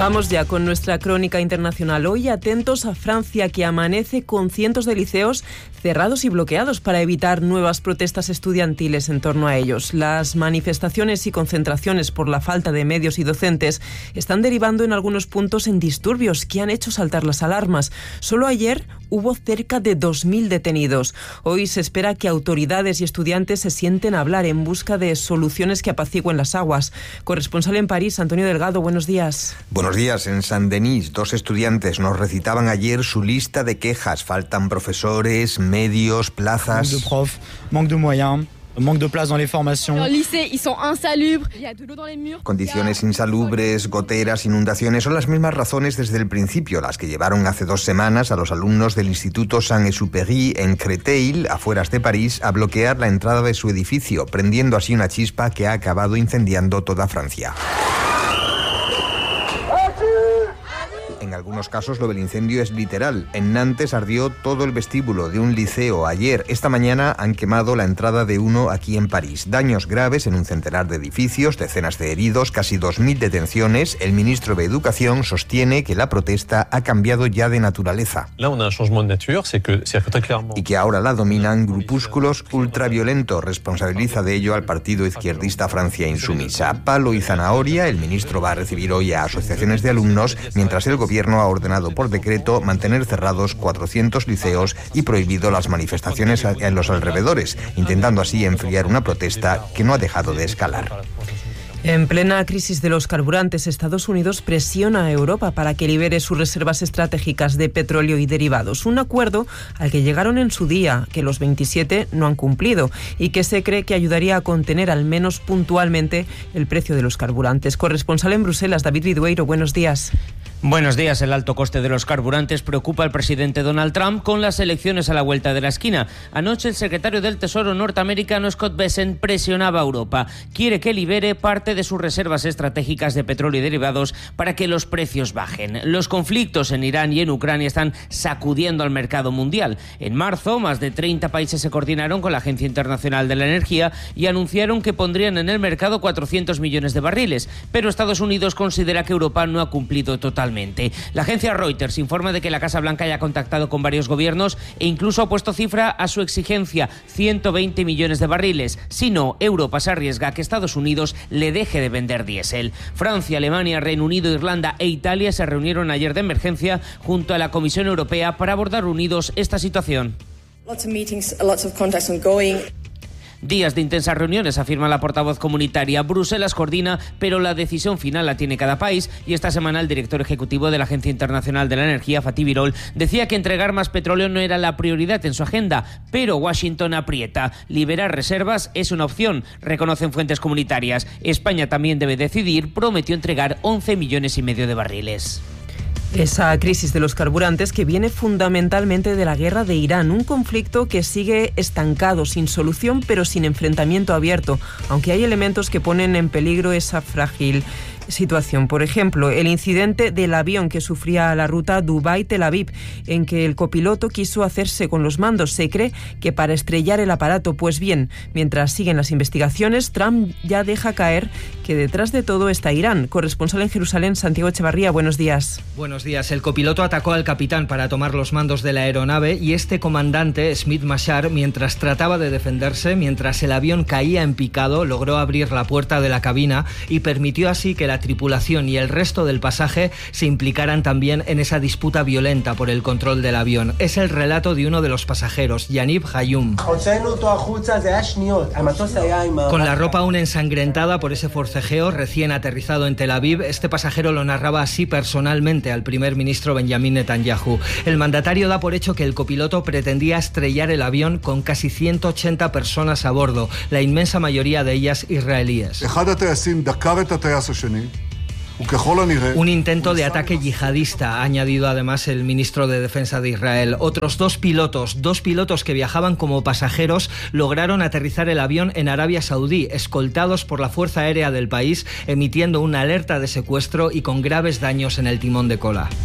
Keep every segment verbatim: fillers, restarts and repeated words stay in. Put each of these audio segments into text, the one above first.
Vamos ya con nuestra crónica internacional. Hoy atentos a Francia, que amanece con cientos de liceos cerrados y bloqueados para evitar nuevas protestas estudiantiles en torno a ellos. Las manifestaciones y concentraciones por la falta de medios y docentes están derivando en algunos puntos en disturbios que han hecho saltar las alarmas. Solo ayer hubo cerca de dos mil detenidos. Hoy se espera que autoridades y estudiantes se sienten a hablar en busca de soluciones que apacigüen las aguas. Corresponsal en París, Antonio Delgado, buenos días. Buenos días. En Saint-Denis, dos estudiantes nos recitaban ayer su lista de quejas. Faltan profesores, medios, plazas. Manque de prof, manque de moyens. Manque de place dans les formations. Los lycées, ils sont insalubres. Il y a de l'eau dans les murs. Condiciones insalubres, goteras, inundaciones son las mismas razones desde el principio, las que llevaron hace dos semanas a los alumnos del Instituto Saint-Exupéry en Créteil, afueras de París, a bloquear la entrada de su edificio, prendiendo así una chispa que ha acabado incendiando toda Francia. En algunos casos lo del incendio es literal. En Nantes ardió todo el vestíbulo de un liceo ayer. Esta mañana han quemado la entrada de uno aquí en París. Daños graves en un centenar de edificios, decenas de heridos, casi dos mil detenciones. El ministro de Educación sostiene que la protesta ha cambiado ya de naturaleza. Y que ahora la dominan grupúsculos ultraviolentos. Responsabiliza de ello al partido izquierdista Francia Insumisa. Palo y zanahoria, el ministro va a recibir hoy a asociaciones de alumnos, mientras el gobierno ha ordenado por decreto mantener cerrados cuatrocientos liceos y prohibido las manifestaciones en los alrededores, intentando así enfriar una protesta que no ha dejado de escalar. En plena crisis de los carburantes, Estados Unidos presiona a Europa para que libere sus reservas estratégicas de petróleo y derivados. Un acuerdo al que llegaron en su día, que los veintisiete no han cumplido y que se cree que ayudaría a contener al menos puntualmente el precio de los carburantes. Corresponsal en Bruselas, David Vidueiro, buenos días. Buenos días. El alto coste de los carburantes preocupa al presidente Donald Trump con las elecciones a la vuelta de la esquina. Anoche el secretario del Tesoro norteamericano Scott Bessent presionaba a Europa. Quiere que libere parte de sus reservas estratégicas de petróleo y derivados para que los precios bajen. Los conflictos en Irán y en Ucrania están sacudiendo al mercado mundial. En marzo, más de treinta países se coordinaron con la Agencia Internacional de la Energía y anunciaron que pondrían en el mercado cuatrocientos millones de barriles. Pero Estados Unidos considera que Europa no ha cumplido totalmente. La agencia Reuters informa de que la Casa Blanca ya ha contactado con varios gobiernos e incluso ha puesto cifra a su exigencia, ciento veinte millones de barriles. Si no, Europa se arriesga a que Estados Unidos le deje de vender diésel. Francia, Alemania, Reino Unido, Irlanda e Italia se reunieron ayer de emergencia junto a la Comisión Europea para abordar unidos esta situación. Lots of meetings, lots of contacts ongoing. Días de intensas reuniones, afirma la portavoz comunitaria. Bruselas coordina, pero la decisión final la tiene cada país. Y esta semana el director ejecutivo de la Agencia Internacional de la Energía, Fatih Birol, decía que entregar más petróleo no era la prioridad en su agenda. Pero Washington aprieta. Liberar reservas es una opción, reconocen fuentes comunitarias. España también debe decidir. Prometió entregar once millones y medio de barriles. Esa crisis de los carburantes que viene fundamentalmente de la guerra de Irán, un conflicto que sigue estancado, sin solución, pero sin enfrentamiento abierto, aunque hay elementos que ponen en peligro esa frágil situación. Por ejemplo, el incidente del avión que sufría la ruta Dubái-Tel Aviv, en que el copiloto quiso hacerse con los mandos. Se cree que para estrellar el aparato. Pues bien, mientras siguen las investigaciones, Trump ya deja caer que detrás de todo está Irán. Corresponsal en Jerusalén, Santiago Echevarría, buenos días. Buenos días. El copiloto atacó al capitán para tomar los mandos de la aeronave y este comandante, Smith Mashar, mientras trataba de defenderse, mientras el avión caía en picado, logró abrir la puerta de la cabina y permitió así que la tripulación y el resto del pasaje se implicaran también en esa disputa violenta por el control del avión. Es el relato de uno de los pasajeros, Yaniv Hayum. Con la ropa aún ensangrentada por ese forcejeo recién aterrizado en Tel Aviv, este pasajero lo narraba así personalmente al primer ministro Benjamin Netanyahu. El mandatario da por hecho que el copiloto pretendía estrellar el avión con casi ciento ochenta personas a bordo, la inmensa mayoría de ellas israelíes. Un intento de ataque yihadista, ha añadido además el ministro de Defensa de Israel. Otros dos pilotos, dos pilotos que viajaban como pasajeros, lograron aterrizar el avión en Arabia Saudí, escoltados por la Fuerza Aérea del país, emitiendo una alerta de secuestro y con graves daños en el timón de cola.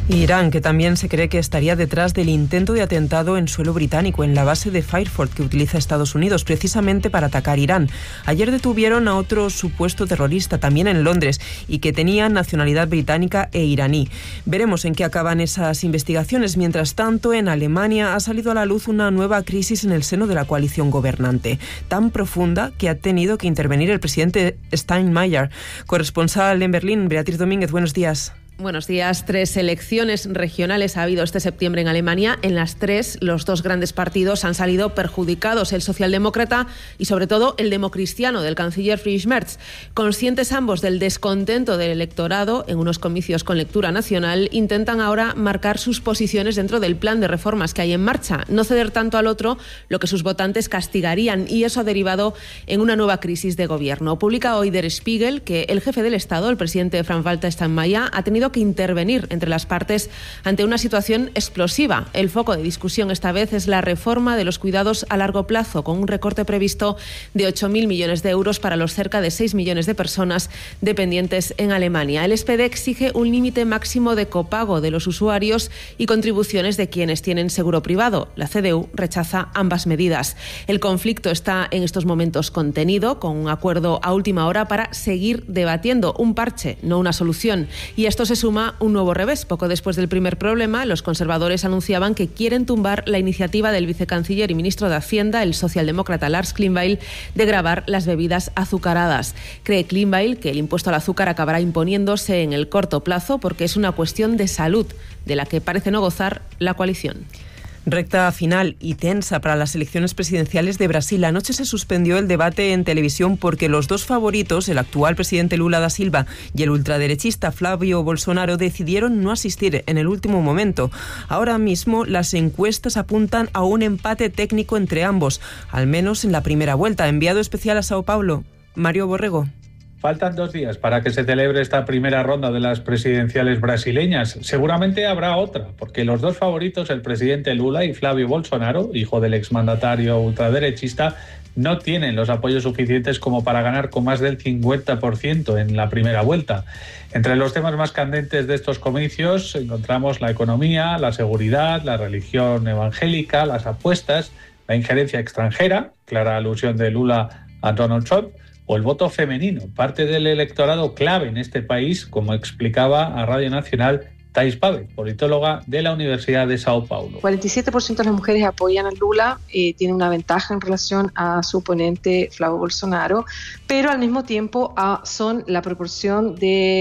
Irán, que también se cree que estaría detrás del intento de atentado en suelo británico, en la base de Fairford que utiliza Estados Unidos, precisamente para atacar Irán. Ayer detuvieron a otro supuesto terrorista, también en Londres, y que tenía nacionalidad británica e iraní. Veremos en qué acaban esas investigaciones. Mientras tanto, en Alemania ha salido a la luz una nueva crisis en el seno de la coalición gobernante, tan profunda que ha tenido que intervenir el presidente Steinmeier. Corresponsal en Berlín, Beatriz Domínguez, buenos días. Buenos días. Tres elecciones regionales ha habido este septiembre en Alemania. En las tres, los dos grandes partidos han salido perjudicados, el socialdemócrata y sobre todo el democristiano del canciller Friedrich Merz. Conscientes ambos del descontento del electorado en unos comicios con lectura nacional, intentan ahora marcar sus posiciones dentro del plan de reformas que hay en marcha, no ceder tanto al otro, lo que sus votantes castigarían, y eso ha derivado en una nueva crisis de gobierno. Publica hoy Der Spiegel que el jefe del Estado, el presidente Frank-Walter Steinmeier, ha tenido que intervenir entre las partes ante una situación explosiva. El foco de discusión esta vez es la reforma de los cuidados a largo plazo, con un recorte previsto de ocho mil millones de euros para los cerca de seis millones de personas dependientes en Alemania. El S P D exige un límite máximo de copago de los usuarios y contribuciones de quienes tienen seguro privado. La C D U rechaza ambas medidas. El conflicto está en estos momentos contenido, con un acuerdo a última hora para seguir debatiendo un parche, no una solución. Y esto se suma un nuevo revés. Poco después del primer problema, los conservadores anunciaban que quieren tumbar la iniciativa del vicecanciller y ministro de Hacienda, el socialdemócrata Lars Klingbeil, de gravar las bebidas azucaradas. Cree Klingbeil que el impuesto al azúcar acabará imponiéndose en el corto plazo porque es una cuestión de salud, de la que parece no gozar la coalición. Recta final y tensa para las elecciones presidenciales de Brasil. Anoche se suspendió el debate en televisión porque los dos favoritos, el actual presidente Lula da Silva y el ultraderechista Flavio Bolsonaro, decidieron no asistir en el último momento. Ahora mismo las encuestas apuntan a un empate técnico entre ambos, al menos en la primera vuelta. Enviado especial a Sao Paulo, Mario Borrego. Faltan dos días para que se celebre esta primera ronda de las presidenciales brasileñas. Seguramente habrá otra, porque los dos favoritos, el presidente Lula y Flavio Bolsonaro, hijo del exmandatario ultraderechista, no tienen los apoyos suficientes como para ganar con más del cincuenta por ciento en la primera vuelta. Entre los temas más candentes de estos comicios encontramos la economía, la seguridad, la religión evangélica, las apuestas, la injerencia extranjera, clara alusión de Lula a Donald Trump, o el voto femenino, parte del electorado clave en este país, como explicaba a Radio Nacional Thais Pave, politóloga de la Universidad de Sao Paulo. cuarenta y siete por ciento de las mujeres apoyan a Lula, eh, tiene una ventaja en relación a su oponente Flavio Bolsonaro, pero al mismo tiempo ah, son la proporción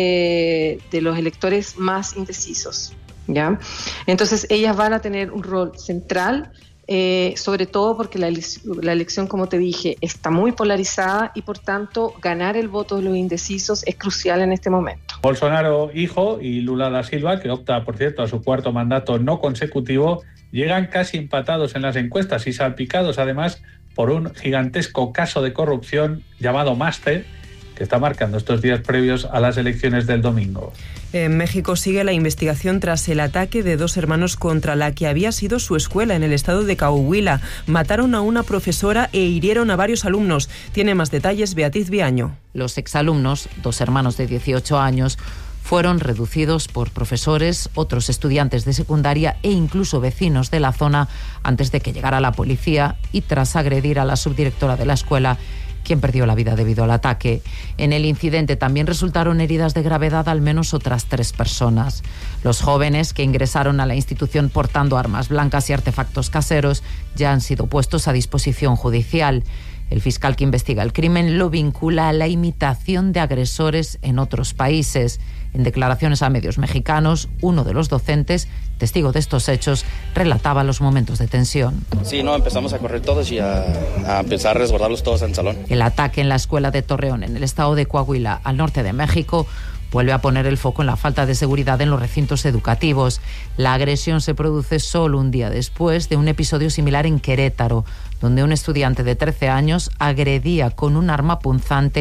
de, de los electores más indecisos, ¿ya? Entonces ellas van a tener un rol central, Eh, sobre todo porque la, ele- la elección, como te dije, está muy polarizada y por tanto ganar el voto de los indecisos es crucial en este momento. Bolsonaro hijo y Lula da Silva, que opta, por cierto, a su cuarto mandato no consecutivo, llegan casi empatados en las encuestas y salpicados además por un gigantesco caso de corrupción llamado Master, que está marcando estos días previos a las elecciones del domingo. En México sigue la investigación tras el ataque de dos hermanos contra la que había sido su escuela en el estado de Coahuila. Mataron a una profesora e hirieron a varios alumnos. Tiene más detalles Beatriz Viaño. Los exalumnos, dos hermanos de dieciocho años, fueron reducidos por profesores, otros estudiantes de secundaria e incluso vecinos de la zona antes de que llegara la policía y tras agredir a la subdirectora de la escuela, quien perdió la vida debido al ataque. En el incidente también resultaron heridas de gravedad al menos otras tres personas. Los jóvenes que ingresaron a la institución portando armas blancas y artefactos caseros ya han sido puestos a disposición judicial. El fiscal que investiga el crimen lo vincula a la imitación de agresores en otros países. En declaraciones a medios mexicanos, uno de los docentes, testigo de estos hechos, relataba los momentos de tensión. Sí, no, empezamos a correr todos y a, a empezar a resguardarlos todos en el salón. El ataque en la escuela de Torreón, en el estado de Coahuila, al norte de México, vuelve a poner el foco en la falta de seguridad en los recintos educativos. La agresión se produce solo un día después de un episodio similar en Querétaro, donde un estudiante de trece años agredía con un arma punzante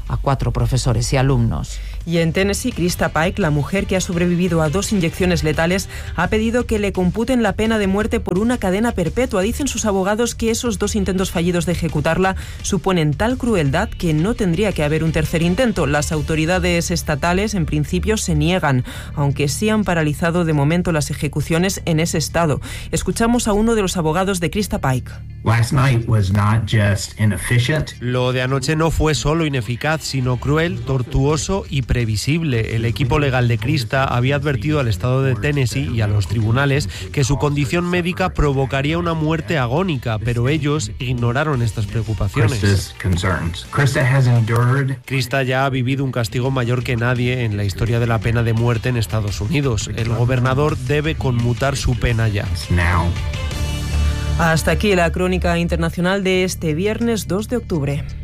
a cuatro profesores y alumnos. Y en Tennessee, Krista Pike, la mujer que ha sobrevivido a dos inyecciones letales, ha pedido que le computen la pena de muerte por una cadena perpetua. Dicen sus abogados que esos dos intentos fallidos de ejecutarla suponen tal crueldad que no tendría que haber un tercer intento. Las autoridades estatales, en principio, se niegan, aunque sí han paralizado de momento las ejecuciones en ese estado. Escuchamos a uno de los abogados de Krista Pike. Lo de anoche no fue solo ineficaz, sino cruel, tortuoso y previsible. El equipo legal de Krista había advertido al estado de Tennessee y a los tribunales que su condición médica provocaría una muerte agónica, pero ellos ignoraron estas preocupaciones. Krista ya ha vivido un castigo mayor que nadie en la historia de la pena de muerte en Estados Unidos. El gobernador debe conmutar su pena ya. Hasta aquí la crónica internacional de este viernes dos de octubre.